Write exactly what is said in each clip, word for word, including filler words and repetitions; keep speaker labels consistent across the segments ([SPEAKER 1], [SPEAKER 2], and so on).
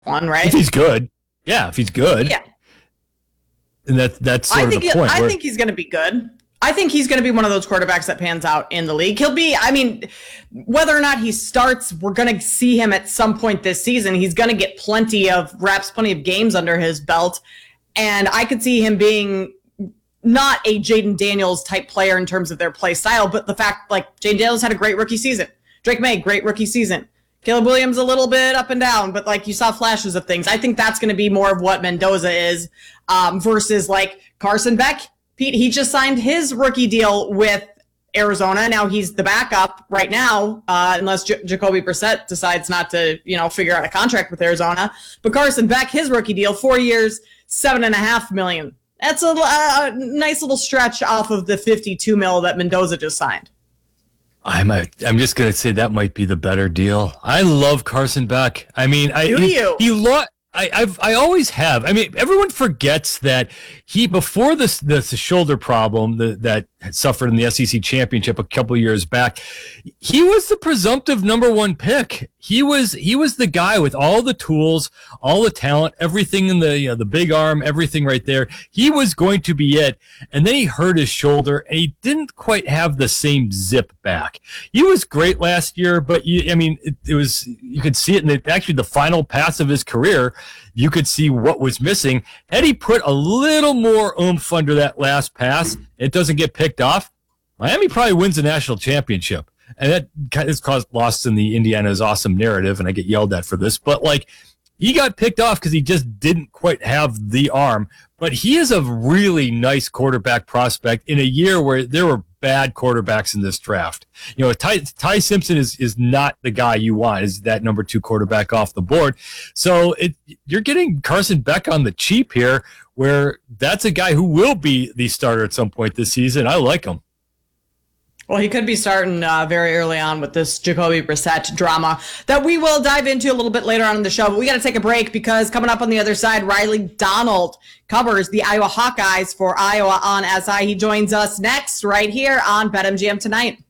[SPEAKER 1] one, right?
[SPEAKER 2] If he's good. Yeah, if he's good.
[SPEAKER 1] Yeah.
[SPEAKER 2] And that, that's sort
[SPEAKER 1] I
[SPEAKER 2] of
[SPEAKER 1] think
[SPEAKER 2] the
[SPEAKER 1] he,
[SPEAKER 2] point.
[SPEAKER 1] I
[SPEAKER 2] where,
[SPEAKER 1] think he's going to be good. I think he's going to be one of those quarterbacks that pans out in the league. He'll be, I mean, whether or not he starts, we're going to see him at some point this season. He's going to get plenty of reps, plenty of games under his belt. And I could see him being not a Jaden Daniels type player in terms of their play style, but the fact, like, Jaden Daniels had a great rookie season. Drake May, great rookie season. Caleb Williams a little bit up and down, but like you saw flashes of things. I think that's going to be more of what Mendoza is um, versus like Carson Beck. Pete, he just signed his rookie deal with Arizona. Now he's the backup right now, uh, unless J- Jacoby Brissett decides not to, you know, figure out a contract with Arizona. But Carson Beck, his rookie deal, four years, seven and a half million. That's a, a nice little stretch off of the fifty-two mil that Mendoza just signed.
[SPEAKER 2] I'm a, I'm just gonna say that might be the better deal. I love Carson Beck. I mean, I
[SPEAKER 1] Do
[SPEAKER 2] he,
[SPEAKER 1] you?
[SPEAKER 2] he lo- I I've I always have. I mean, everyone forgets that he before this this shoulder problem that that had suffered in the S E C championship a couple years back, he was the presumptive number one pick. He was he was the guy with all the tools, all the talent, everything in the you know, the big arm, everything right there. He was going to be it, and then he hurt his shoulder, and he didn't quite have the same zip back. He was great last year, but you, I mean, it, it was you could see it in the, actually the final pass of his career. You could see what was missing. Had he put a little more oomph under that last pass, it doesn't get picked off, Miami probably wins the national championship. And that is caused lost in the Indiana's awesome narrative, and I get yelled at for this. But, like, he got picked off because he just didn't quite have the arm. But he is a really nice quarterback prospect in a year where there were bad quarterbacks in this draft. You know, Ty, Ty Simpson is is not the guy you want, is that number two quarterback off the board. So it, you're getting Carson Beck on the cheap here, where that's a guy who will be the starter at some point this season. I like him.
[SPEAKER 1] Well, he could be starting uh, very early on with this Jacoby Brissett drama that we will dive into a little bit later on in the show. But we got to take a break because coming up on the other side, Riley Donald covers the Iowa Hawkeyes for Iowa on S I. He joins us next right here on BetMGM Tonight.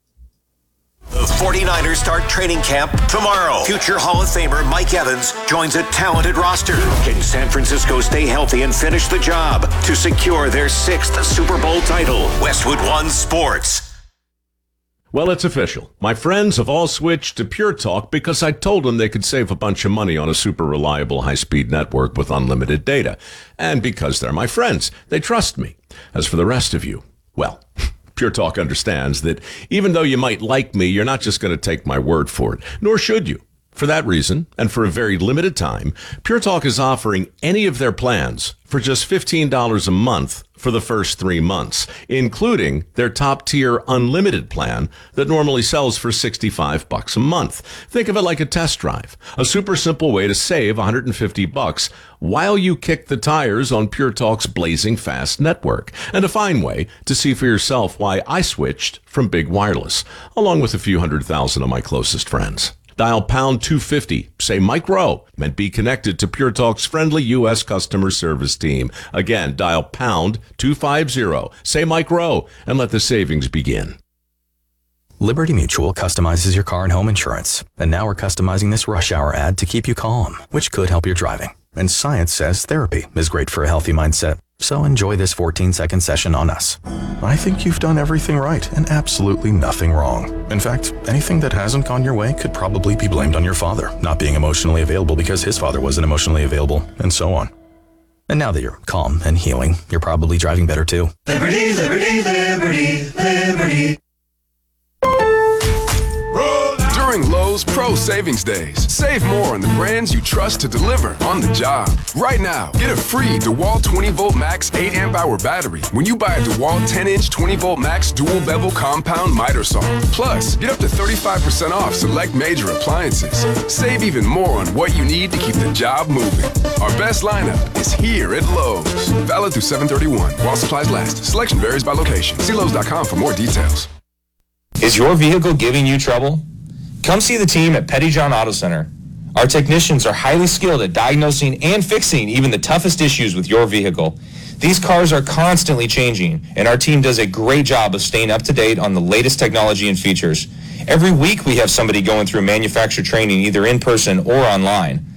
[SPEAKER 3] The 49ers start training camp tomorrow. Future Hall of Famer Mike Evans joins a talented roster. Can San Francisco stay healthy and finish the job to secure their sixth Super Bowl title? Westwood One Sports.
[SPEAKER 4] Well, it's official. My friends have all switched to Pure Talk because I told them they could save a bunch of money on a super reliable high-speed network with unlimited data. And because they're my friends, they trust me. As for the rest of you, well, Pure Talk understands that even though you might like me, you're not just going to take my word for it, nor should you. For that reason, and for a very limited time, Pure Talk is offering any of their plans for just fifteen dollars a month for the first three months, including their top-tier unlimited plan that normally sells for sixty-five bucks a month. Think of it like a test drive, a super simple way to save one hundred fifty bucks while you kick the tires on Pure Talk's blazing fast network, and a fine way to see for yourself why I switched from Big Wireless, along with a few hundred thousand of my closest friends. Dial pound two fifty, say Mike Rowe, and be connected to Pure Talk's friendly U S customer service team. Again, dial pound two fifty, say Mike Rowe, and let the savings begin.
[SPEAKER 5] Liberty Mutual customizes your car and home insurance. And now we're customizing this rush hour ad to keep you calm, which could help your driving. And science says therapy is great for a healthy mindset. So enjoy this fourteen-second session on us. I think you've done everything right and absolutely nothing wrong. In fact, anything that hasn't gone your way could probably be blamed on your father not being emotionally available because his father wasn't emotionally available, and so on. And now that you're calm and healing, you're probably driving better too.
[SPEAKER 6] Liberty, liberty, liberty, liberty.
[SPEAKER 7] During Lowe's Pro Savings Days, save more on the brands you trust to deliver on the job. Right now, get a free DeWalt twenty volt max eight amp hour battery when you buy a DeWalt ten inch twenty volt max dual bevel compound miter saw. Plus, get up to thirty-five percent off select major appliances. Save even more on what you need to keep the job moving. Our best lineup is here at Lowe's. Valid through seven thirty-one while supplies last. Selection varies by location. See Lowe's dot com for more details.
[SPEAKER 8] Is your vehicle giving you trouble? Come see the team at Pettyjohn Auto Center. Our technicians are highly skilled at diagnosing and fixing even the toughest issues with your vehicle. These cars are constantly changing, and our team does a great job of staying up to date on the latest technology and features. Every week we have somebody going through manufacturer training either in person or online.